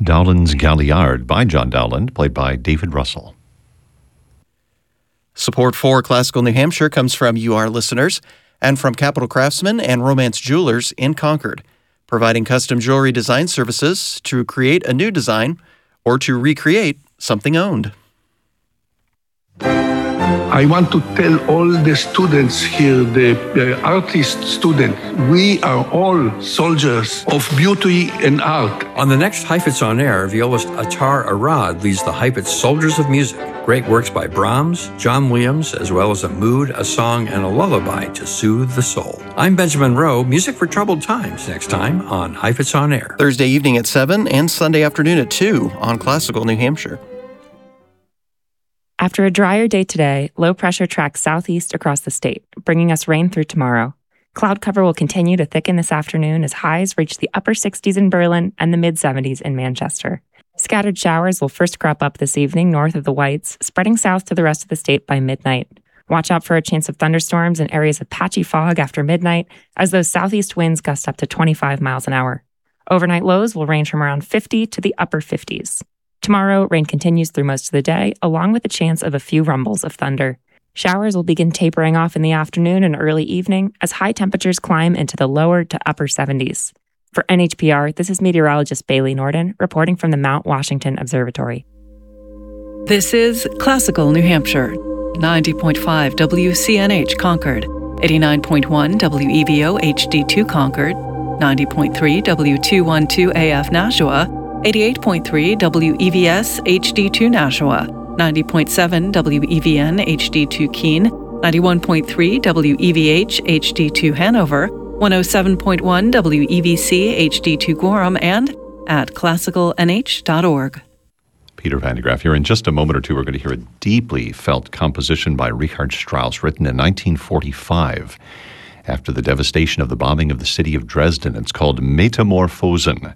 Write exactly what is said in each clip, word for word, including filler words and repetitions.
Dowland's Galliard by John Dowland, played by David Russell. Support for Classical New Hampshire comes from you, our listeners, and from Capital Craftsman and Romance Jewelers in Concord, providing custom jewelry design services to create a new design or to recreate something owned. I want to tell all the students here, the uh, artist students, we are all soldiers of beauty and art. On the next Heifetz on Air, violist Attar Arad leads the Heifetz Soldiers of Music. Great works by Brahms, John Williams, as well as a mood, a song, and a lullaby to soothe the soul. I'm Benjamin Rowe. Music for Troubled Times next time on Heifetz on Air. Thursday evening at seven and Sunday afternoon at two on Classical New Hampshire. After a drier day today, low pressure tracks southeast across the state, bringing us rain through tomorrow. Cloud cover will continue to thicken this afternoon as highs reach the upper sixties in Berlin and the mid-seventies in Manchester. Scattered showers will first crop up this evening north of the Whites, spreading south to the rest of the state by midnight. Watch out for a chance of thunderstorms and areas of patchy fog after midnight as those southeast winds gust up to twenty-five miles an hour. Overnight lows will range from around fifty to the upper fifties. Tomorrow, rain continues through most of the day, along with a chance of a few rumbles of thunder. Showers will begin tapering off in the afternoon and early evening as high temperatures climb into the lower to upper seventies. For N H P R, this is meteorologist Bailey Norden reporting from the Mount Washington Observatory. This is Classical New Hampshire, ninety point five W C N H Concord, eighty-nine point one W E V O H D two Concord, ninety point three W two twelve A F Nashua, eighty-eight point three W E V S H D two Nashua, ninety point seven W E V N H D two Keene, ninety-one point three W E V H H D two Hanover, one oh seven point one W E V C H D two Gorham, and at classical n h dot org. Peter Van de Graaff here. In just a moment or two, we're going to hear a deeply felt composition by Richard Strauss, written in nineteen forty-five after the devastation of the bombing of the city of Dresden. It's called Metamorphosen.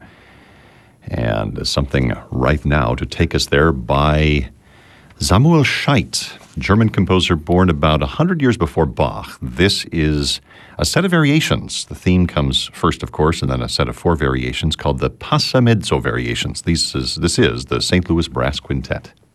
And something right now to take us there by Samuel Scheidt, German composer born about one hundred years before Bach. This is a set of variations. The theme comes first, of course, and then a set of four variations called the Passamezzo variations. This is, this is the Saint Louis Brass Quintet.